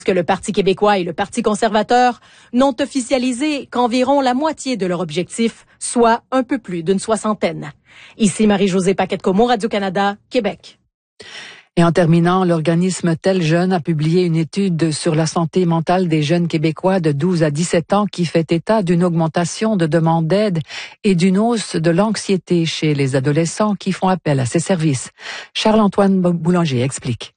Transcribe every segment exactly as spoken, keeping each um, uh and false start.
que le Parti québécois et le Parti conservateur n'ont officialisé qu'environ la moitié de leur objectif, soit un peu plus d'une soixantaine. Ici Marie-Josée Paquette-Comeau, Radio-Canada, Québec. Et en terminant, l'organisme Tel Jeune a publié une étude sur la santé mentale des jeunes Québécois de douze à dix-sept ans qui fait état d'une augmentation de demandes d'aide et d'une hausse de l'anxiété chez les adolescents qui font appel à ces services. Charles-Antoine Boulanger explique.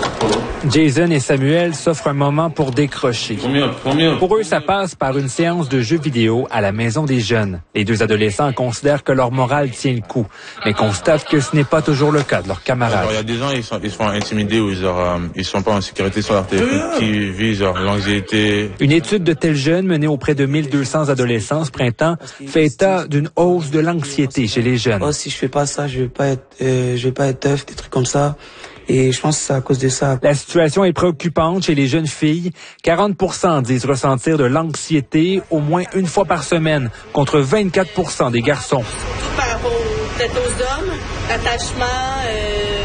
Jason et Samuel s'offrent un moment pour décrocher. Combien, combien? Pour eux, ça passe par une séance de jeux vidéo à la maison des jeunes. Les deux adolescents considèrent que leur morale tient le coup, mais constatent que ce n'est pas toujours le cas de leurs camarades. Il y a des gens, ils sont, ils sont intimidés ou ils, euh, ils sont pas en sécurité sur leur téléphone, qui visent l'anxiété. Une étude de Tel Jeune menée auprès de mille deux cents adolescents ce printemps fait état d'une hausse de l'anxiété chez les jeunes. Oh, si je fais pas ça, je vais pas être, euh, je vais pas être tough, des trucs comme ça. Et je pense que c'est à cause de ça. La situation est préoccupante chez les jeunes filles. quarante pour cent disent ressentir de l'anxiété au moins une fois par semaine, contre vingt-quatre pour cent des garçons. Surtout par rapport peut-être aux hommes, l'attachement, euh,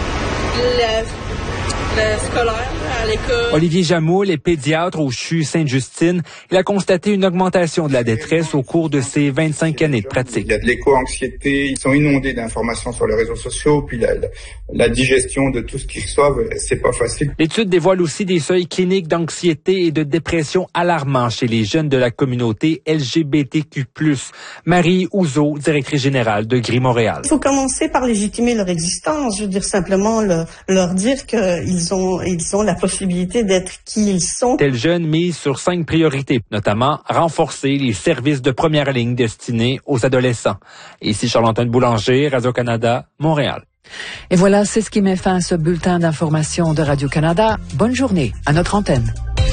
le, le scolaire à l'école. Olivier Jamoul est pédiatre au C H U Sainte-Justine. Il a constaté une augmentation de la détresse au cours de ses vingt-cinq années de pratique. Il y a de l'éco-anxiété, ils sont inondés d'informations sur les réseaux sociaux, puis la, la, la digestion de tout ce qu'ils reçoivent, c'est pas facile. L'étude dévoile aussi des seuils cliniques d'anxiété et de dépression alarmants chez les jeunes de la communauté L G B T Q plus. Marie Ouzo, directrice générale de Gris Montréal. Il faut commencer par légitimer leur existence, je veux dire simplement le, leur dire qu'ils ont, ils ont la possibilité d'être qui ils sont. Tel Jeune mise sur cinq priorités, notamment renforcer les services de première ligne destinés aux adolescents. Ici Charles-Antoine Boulanger, Radio-Canada, Montréal. Et voilà, c'est ce qui met fin à ce bulletin d'information de Radio-Canada. Bonne journée à notre antenne.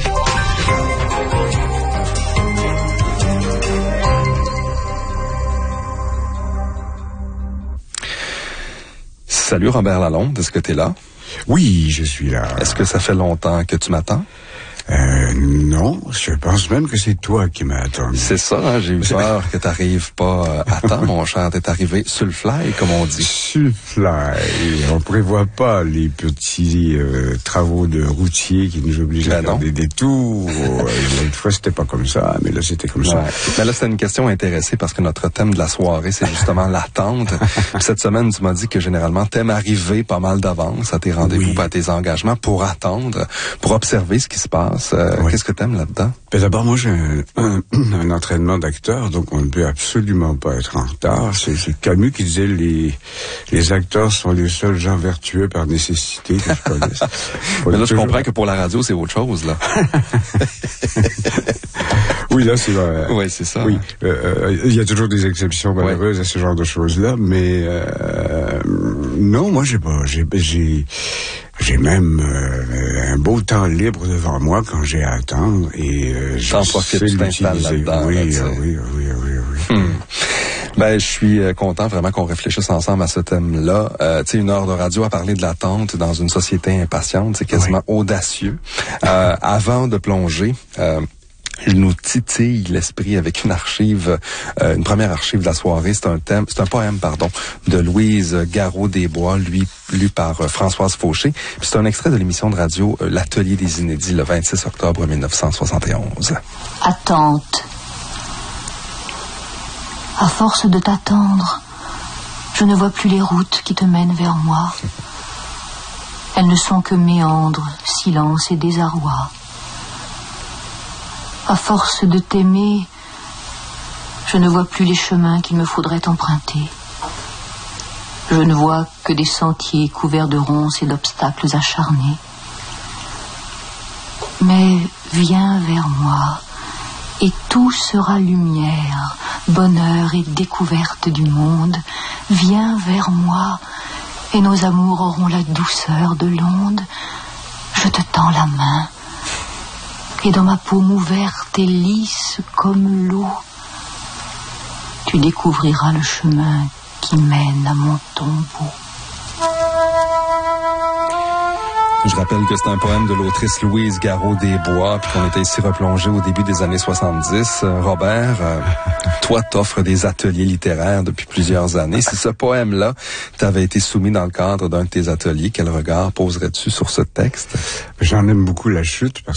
Salut Robert Lalonde, est-ce que tu es là? Oui, je suis là. Est-ce que ça fait longtemps que tu m'attends? Euh, non, je pense même que c'est toi qui m'as attendu. C'est ça, hein, j'ai eu peur que t'arrives pas à temps, mon cher. T'es arrivé sur le fly, comme on dit. Sur le fly. On prévoit pas les petits euh, travaux de routier qui nous obligent ben à faire non. des détours. L'autre fois, c'était pas comme ça, mais là, c'était comme ouais. ça. Mais là, c'était une question intéressée parce que notre thème de la soirée, c'est justement l'attente. Cette semaine, tu m'as dit que généralement, t'aimes arriver pas mal d'avance à tes rendez-vous, oui. à tes engagements pour attendre, pour observer ce qui se passe. Euh, oui. Qu'est-ce que t'aimes là-dedans? Ben d'abord, moi, j'ai un, un, un entraînement d'acteur, donc on ne peut absolument pas être en retard. C'est, c'est Camus qui disait les les acteurs sont les seuls gens vertueux par nécessité que je connaisse. Mais là, je toujours... comprends que pour la radio, c'est autre chose, là. Oui, là, c'est vrai. Oui, c'est ça. Oui, il euh, y a toujours des exceptions malheureuses ouais. à ce genre de choses-là, mais euh, non, moi, j'ai pas, j'ai, j'ai J'ai même euh, un beau temps libre devant moi quand j'ai à attendre et euh, je T'en profites, tu t'installes là-dedans. Oui, là, oui, oui, oui, oui. Hmm. Ben, je suis content vraiment qu'on réfléchisse ensemble à ce thème-là. Euh, tu sais, une heure de radio à parler de l'attente dans une société impatiente, c'est quasiment oui. audacieux. Euh, avant de plonger, euh, il nous titille l'esprit avec une archive, euh, une première archive de la soirée. C'est un thème, c'est un poème, pardon, de Louise Garot-Desbois, lui lu par euh, Françoise Fauché. Puis c'est un extrait de l'émission de radio euh, L'Atelier des Inédits, le vingt-six octobre mille neuf cent soixante et onze. Attente. À force de t'attendre, je ne vois plus les routes qui te mènent vers moi. Elles ne sont que méandres, silence et désarroi. À force de t'aimer, je ne vois plus les chemins qu'il me faudrait emprunter. Je ne vois que des sentiers couverts de ronces et d'obstacles acharnés. Mais viens vers moi, et tout sera lumière, bonheur et découverte du monde. Viens vers moi, et nos amours auront la douceur de l'onde. Je te tends la main, et dans ma paume ouverte et lisse comme l'eau, tu découvriras le chemin qui mène à mon tombeau. Je rappelle que c'est un poème de l'autrice Louise Garot-Desbois, puis qu'on était ici replongé au début des années soixante-dix. Euh, Robert, euh, toi, t'offres des ateliers littéraires depuis plusieurs années. Si ce poème-là t'avait été soumis dans le cadre d'un de tes ateliers, quel regard poserais-tu sur ce texte? J'en aime beaucoup la chute parce